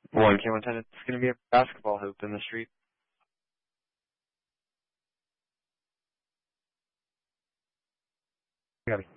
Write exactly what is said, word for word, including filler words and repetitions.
one K one ten, it's going to be a basketball hoop in the street. Copy.